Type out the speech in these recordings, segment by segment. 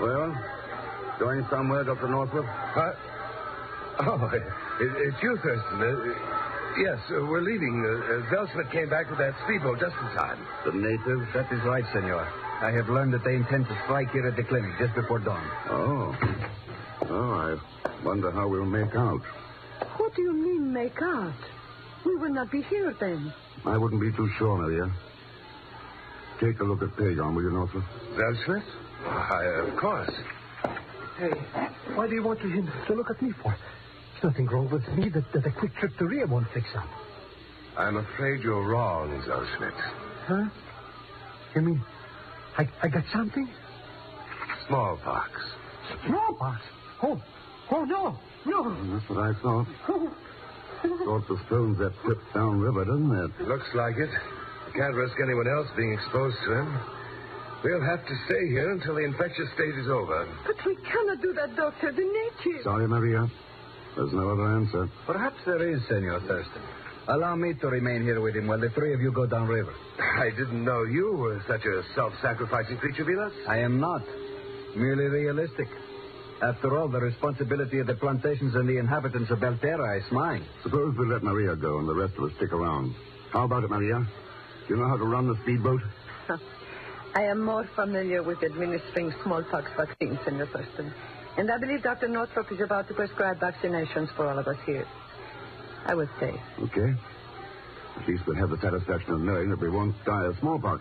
Well, going somewhere, Dr. Northrup? Oh, it's you, Thurston. Yes, we're leaving. Zelsmith came back with that speedboat just in time. The natives? That is right, senor. I have learned that they intend to strike here at the clinic just before dawn. Oh, I wonder how we'll make out. What do you mean, make out? We will not be here then. I wouldn't be too sure, Maria. Take a look at Pagon, will you, Northrup? Zelsmith? Of course. Hey, why do you want to look at me for? There's nothing wrong with me that a quick trip to Rio won't fix up. I'm afraid you're wrong, Zelsmith. Huh? You mean I got something? Smallpox. Smallpox? Oh, no. That's what I thought. Sort of stones that trip downriver, doesn't it? Looks like it. We can't risk anyone else being exposed to him. We'll have to stay here until the infectious stage is over. But we cannot do that, Doctor. The natives. Sorry, Maria. There's no other answer. Perhaps there is, Senor Thurston. Allow me to remain here with him while the three of you go downriver. I didn't know you were such a self-sacrificing creature, Vilas. I am not. Merely realistic. After all, the responsibility of the plantations and the inhabitants of Belterra is mine. Suppose we let Maria go and the rest of us stick around. How about it, Maria? Do you know how to run the speedboat? I am more familiar with administering smallpox vaccines, Senor Thurston. And I believe Dr. Northrop is about to prescribe vaccinations for all of us here. I will stay. Okay. At least we'll have the satisfaction of knowing that we won't die of smallpox.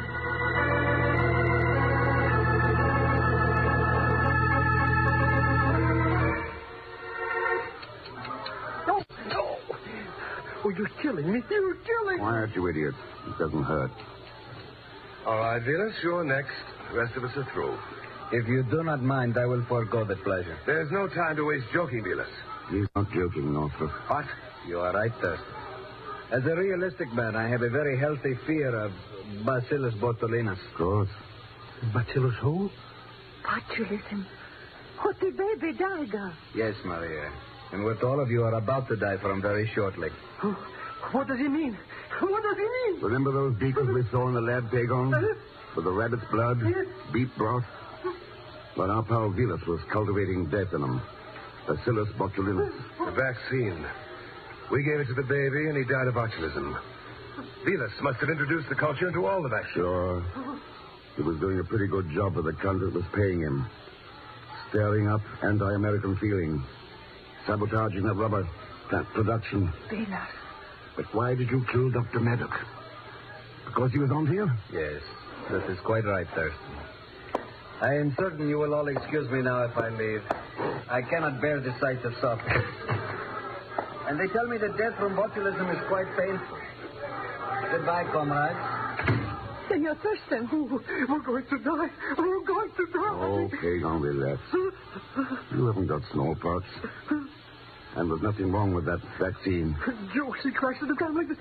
No. Oh, you're killing me. You're killing me. Quiet, you idiot. It doesn't hurt. All right, Vilas, you're next. The rest of us are through. If you do not mind, I will forego the pleasure. There's no time to waste joking, Vilas. He's not joking, Northrop. What? You are right, Thurston. As a realistic man, I have a very healthy fear of Bacillus botulinus. Of course. Bacillus who? Botulism. What the baby died of. Yes, Maria. And what all of you are about to die from very shortly. Oh, what does he mean? What does he mean? Remember those beakers we saw in the lab, Pagon? With the rabbit's blood, beef broth? But our pal Vilas was cultivating death in them. Bacillus botulinus. The vaccine. We gave it to the baby, and he died of botulism. Vilas must have introduced the culture into all the vaccines. Sure. He was doing a pretty good job with the country that was paying him. Stirring up anti-American feeling. Sabotaging the rubber plant production. Vilas. But why did you kill Dr. Maddox? Because he was on here? Yes, that is quite right, Thurston. I am certain you will all excuse me now if I leave. I cannot bear the sight of suffering. And they tell me that death from botulism is quite painful. Goodbye, comrades. Senor Thurston. We're going to die. We're going to die. Okay, don't relax. You haven't got smallpox. And there's nothing wrong with that vaccine. Josie Christ, at a time like this.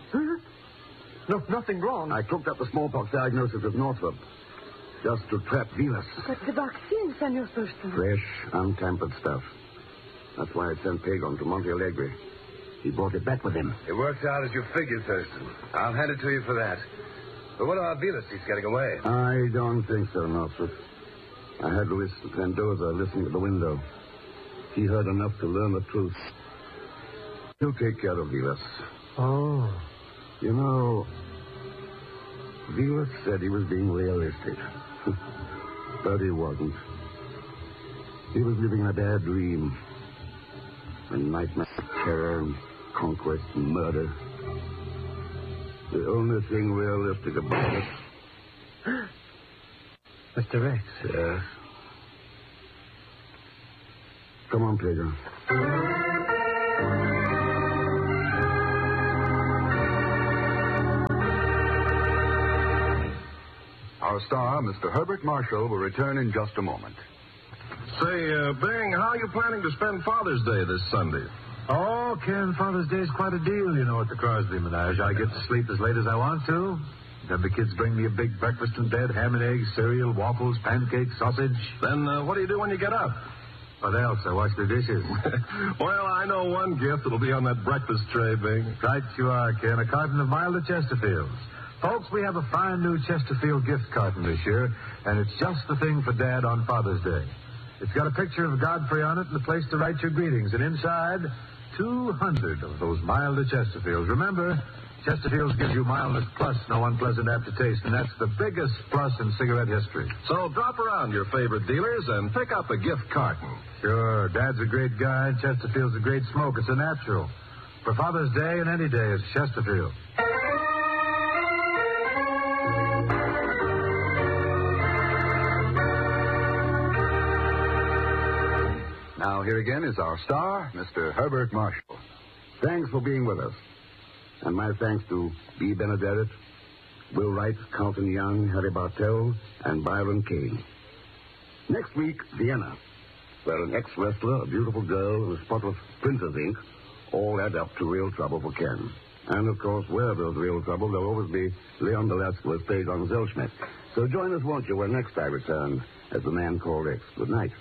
No, nothing wrong. I cooked up the smallpox diagnosis of Northrop. Just to trap Vilas. But the vaccine, Senor Thurston. Fresh, untampered stuff. That's why I sent Pagon to Monte Alegre. He brought it back with him. It worked out as you figured, Thurston. I'll hand it to you for that. But what about Vilas? He's getting away. I don't think so, Northrop. I had Luis Mendoza listening at the window. He heard enough to learn the truth. He'll take care of Vilas. Oh. You know, Vilas said he was being realistic. But he wasn't. He was living a bad dream. A nightmare of terror and conquest and murder. The only thing realistic about it. Mr. Rex. Yes. Come on, Pedro. Our star, Mr. Herbert Marshall, will return in just a moment. Say, Bing, how are you planning to spend Father's Day this Sunday? Oh, Ken, Father's Day is quite a deal, you know, at the Crosby Menage. I get to sleep as late as I want to. Then the kids bring me a big breakfast in bed, ham and eggs, cereal, waffles, pancakes, sausage. Then what do you do when you get up? What else? I wash the dishes. Well, I know one gift that'll be on that breakfast tray, Bing. Right you are, Ken. A carton of Milder Chesterfields. Folks, we have a fine new Chesterfield gift carton this year, and it's just the thing for Dad on Father's Day. It's got a picture of Godfrey on it and a place to write your greetings. And inside, 200 of those milder Chesterfields. Remember, Chesterfields gives you mildness plus no unpleasant aftertaste, and that's the biggest plus in cigarette history. So drop around your favorite dealers and pick up a gift carton. Sure, Dad's a great guy, and Chesterfield's a great smoke. It's a natural. For Father's Day and any day, it's Chesterfield. Now, here again is our star, Mr. Herbert Marshall. Thanks for being with us. And my thanks to B. Benedett, Will Wright, Carlton Young, Harry Bartell, and Byron Kane. Next week, Vienna, where an ex-wrestler, a beautiful girl, and a spot of printer's ink all add up to real trouble for Ken. And, of course, where there's real trouble, there'll always be Leon Velasquez played on Zellschmidt. So join us, won't you, when next I return as The Man Called X. Good night.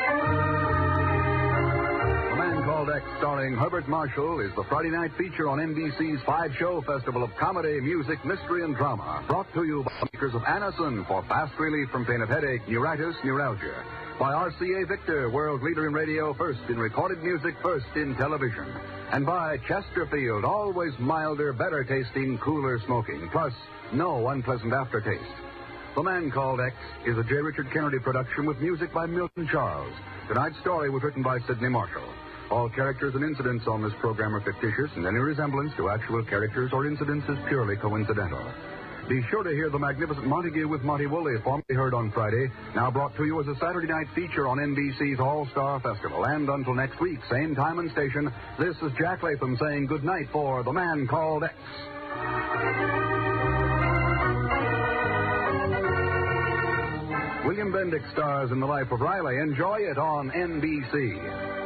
The Man Called X, starring Herbert Marshall, is the Friday night feature on NBC's five-show festival of comedy, music, mystery, and drama. Brought to you by the makers of Anacin for fast relief from pain of headache, neuritis, neuralgia. By RCA Victor, world leader in radio, first in recorded music, first in television. And by Chesterfield, always milder, better tasting, cooler smoking. Plus, no unpleasant aftertaste. The Man Called X is a J. Richard Kennedy production with music by Milton Charles. Tonight's story was written by Sidney Marshall. All characters and incidents on this program are fictitious, and any resemblance to actual characters or incidents is purely coincidental. Be sure to hear The Magnificent Montague with Monty Woolley, formerly heard on Friday, now brought to you as a Saturday night feature on NBC's All-Star Festival. And until next week, same time and station, this is Jack Latham saying good night for The Man Called X. William Bendix stars in The Life of Riley. Enjoy it on NBC.